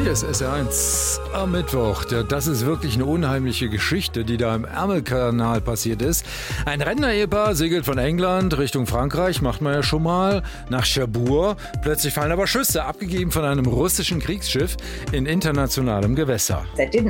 Hier ist SR1 am Mittwoch. Das ist wirklich eine unheimliche Geschichte, die da im Ärmelkanal passiert ist. Ein Rentner-Ehepaar segelt von England Richtung Frankreich, macht man ja schon mal, nach Cherbourg. Plötzlich fallen aber Schüsse, abgegeben von einem russischen Kriegsschiff in internationalem Gewässer.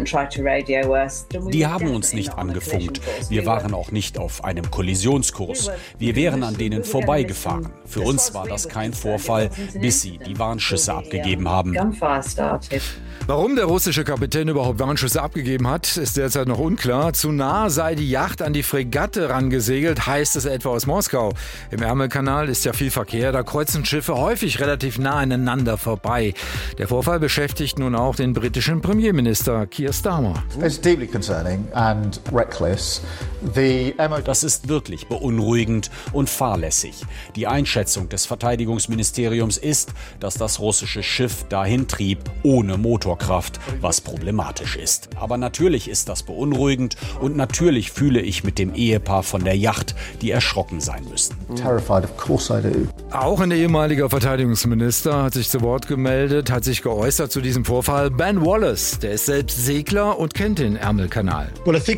Die haben uns nicht angefunkt. Wir waren auch nicht auf einem Kollisionskurs. Wir wären an denen vorbeigefahren. Für uns war das kein Vorfall, bis sie die Warnschüsse abgegeben haben. Warum der russische Kapitän überhaupt Warnschüsse abgegeben hat, ist derzeit noch unklar. Zu nah sei die Yacht an die Fregatte rangesegelt, heißt es etwa aus Moskau. Im Ärmelkanal ist ja viel Verkehr, da kreuzen Schiffe häufig relativ nah aneinander vorbei. Der Vorfall beschäftigt nun auch den britischen Premierminister Keir Starmer. Das ist wirklich beunruhigend und fahrlässig. Die Einschätzung des Verteidigungsministeriums ist, dass das russische Schiff dahin trieb, ohne Motorkraft, was problematisch ist. Aber natürlich ist das beunruhigend und natürlich fühle ich mit dem Ehepaar von der Yacht, die erschrocken sein müssten. Auch ein ehemaliger Verteidigungsminister hat sich zu Wort gemeldet, hat sich geäußert zu diesem Vorfall. Ben Wallace, der ist selbst Segler und kennt den Ärmelkanal.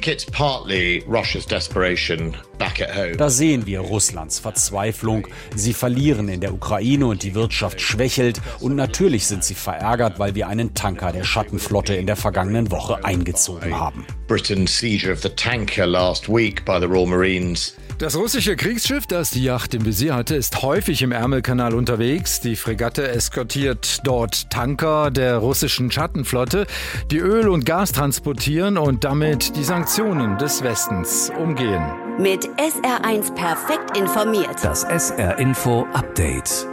Da sehen wir Russlands Verzweiflung. Sie verlieren in der Ukraine und die Wirtschaft schwächelt. Und natürlich sind sie verärgert, weil wir einen Tanker der Schattenflotte in der vergangenen Woche eingezogen haben. Das russische Kriegsschiff, das die Yacht im Visier hatte, ist häufig im Ärmelkanal unterwegs. Die Fregatte eskortiert dort Tanker der russischen Schattenflotte, die Öl und Gas transportieren und damit die Sanktionen des Westens umgehen. Mit SR1 perfekt informiert. Das SR Info Update.